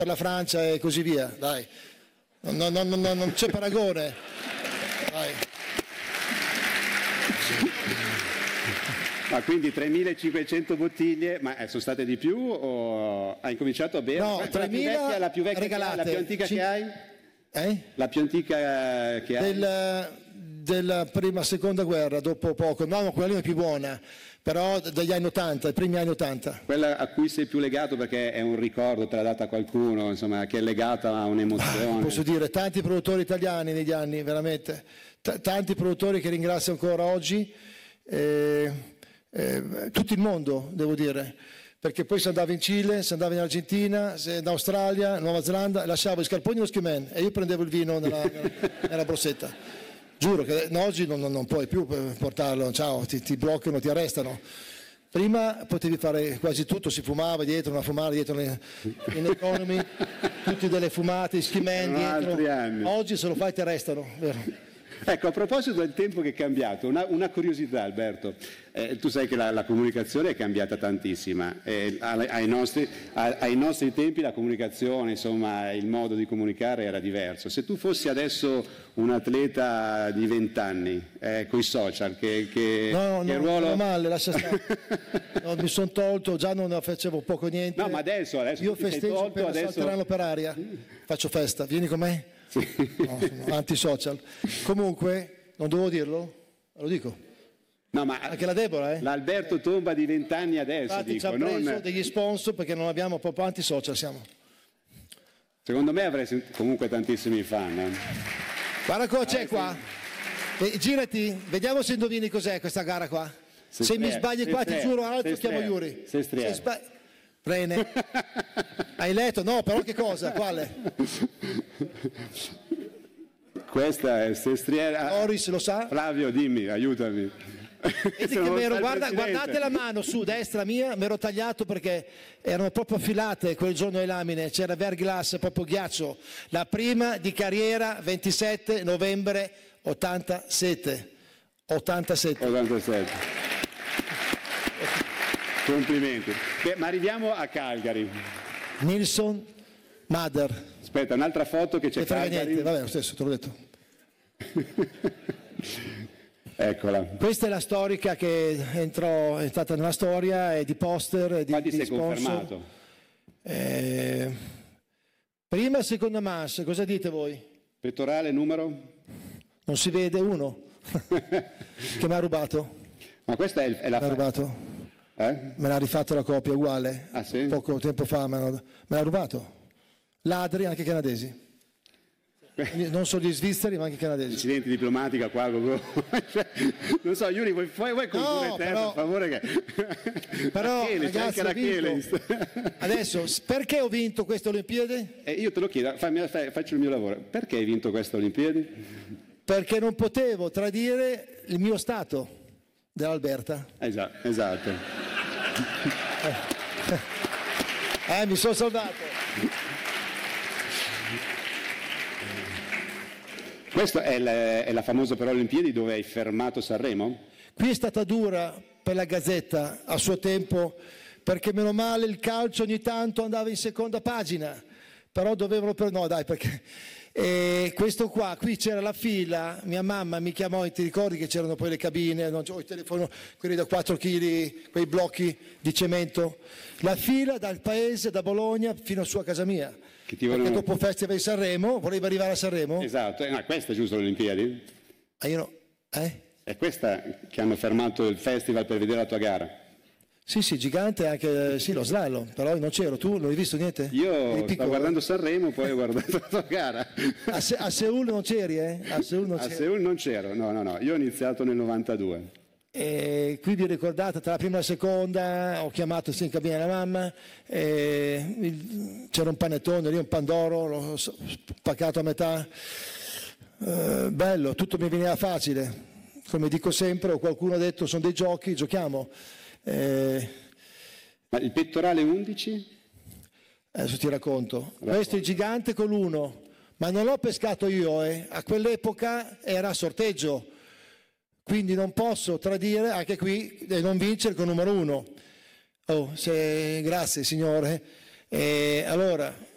per la Francia e così via, dai. Non c'è paragone. Dai. Ma quindi 3.500 bottiglie, ma sono state di più o hai incominciato a bere? No, 3.000 la più vecchia regalate. La più antica che hai? La più antica che hai? Della prima, seconda guerra, dopo poco. No, quella lì è più buona, però degli anni 80, i primi anni 80. Quella a cui sei più legato perché è un ricordo, te l'ha data qualcuno, insomma, che è legata a un'emozione. Posso dire, tanti produttori italiani negli anni, veramente. Tanti produttori che ringrazio ancora oggi. Tutto il mondo, devo dire, perché poi si andava in Cile, si andava in Argentina, in Australia, Nuova Zelanda, lasciavo i scarponi nello skiman e io prendevo il vino nella borsetta. Giuro che oggi non puoi più portarlo, ciao, ti bloccano, ti arrestano. Prima potevi fare quasi tutto, si fumava dietro, una fumata dietro in economy, tutti delle fumate, skiman dietro. Oggi se lo fai ti arrestano, vero? Ecco, a proposito del tempo che è cambiato, una curiosità Alberto, tu sai che la comunicazione è cambiata tantissima, ai nostri tempi la comunicazione, insomma il modo di comunicare era diverso. Se tu fossi adesso un atleta di 20 anni, con i social, che ruolo... No, male, lascia stare. No, mi sono tolto, già non facevo poco niente. No, ma adesso io festeggio per salteranno per aria, faccio festa, vieni con me? Sì. No, sono antisocial. Comunque, non dovevo dirlo? Lo dico. No, ma anche la Deborah, L'Alberto Tomba di 20 anni adesso. Infatti ci ha preso degli sponsor perché non abbiamo proprio antisocial siamo. Secondo me avresti comunque tantissimi fan. Guarda cosa c'è qua. Girati, vediamo se indovini cos'è questa gara qua. Se mi sbagli qua ti giuro altro chiamo Yuri. Rene. Hai letto? No, però che cosa? Quale? Questa è Sestriere. Boris lo sa? Flavio, dimmi, aiutami. Guardate la mano su destra mia, mi ero tagliato perché erano proprio affilate quel giorno le lamine, c'era verglass, proprio ghiaccio. La prima di carriera 27 novembre 87. Complimenti. Ma arriviamo a Calgary. Nilsson Mother. Aspetta, un'altra foto che c'è Calgary. Niente, vabbè, lo stesso, te l'ho detto. Eccola. Questa è la storica che è stata nella storia, è di poster, di sei sponsor. Confermato? Prima seconda mass, cosa dite voi? Pettorale numero? Non si vede uno che mi ha rubato. Ma questa è la... Mi ha rubato. Me l'ha rifatto la copia uguale. Ah, sì? Poco tempo fa me l'ha rubato. Ladri anche canadesi. Non solo gli svizzeri ma anche i canadesi. Incidenti diplomatica qua. Non so, Yuri, vuoi condurre te per favore? Però Rachele, ragazzi, c'è anche Rachele. Adesso, perché ho vinto queste Olimpiadi? Io te lo chiedo, faccio il mio lavoro. Perché hai vinto queste Olimpiadi? Perché non potevo tradire il mio stato dell'Alberta. Esatto. Mi sono salvato. Questa è la famosa però Olimpiadi dove hai fermato Sanremo? Qui è stata dura per la Gazzetta a suo tempo, perché meno male il calcio ogni tanto andava in seconda pagina, però dovevano perché questo qui c'era la fila, mia mamma mi chiamò e ti ricordi che c'erano poi le cabine, non c'ho il telefono, quelli da 4 kg, quei blocchi di cemento, la fila dal paese, da Bologna fino su a casa mia, perché dopo Festival di Sanremo volevo arrivare a Sanremo. Esatto, questa è giusto l'Olimpiadi? È questa che hanno fermato il festival per vedere la tua gara? Sì, gigante anche, sì, lo slalom, però non c'ero, tu non hai visto niente? Io sto guardando Sanremo, poi ho guardato la tua gara. A Seul non c'eri, A Seul non c'ero, no, io ho iniziato nel 92. E qui vi ricordate, tra la prima e la seconda, ho chiamato in cabina la mamma, c'era un panettone lì, un pandoro, l'ho spaccato a metà, bello, tutto mi veniva facile, come dico sempre, o qualcuno ha detto sono dei giochi, giochiamo. Ma il pettorale 11? Adesso ti racconto. Questo è il gigante con l'1, ma non l'ho pescato io, a quell'epoca era a sorteggio, quindi non posso tradire anche qui e non vincere con numero 1. Grazie signore. Allora